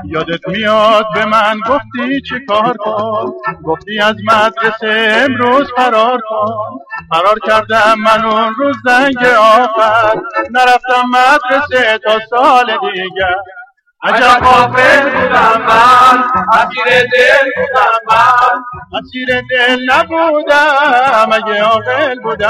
یادت میاد به من گفتی چی کار کن، گفتی از مدرسه امروز فرار کن. فرار کردم من اون روز زنگ آخر، نرفتم مدرسه تا سال دیگر. عجب غافل بودم من، اسیر دل بودم من، اسیر دل نبودم اگه عاقل بودم.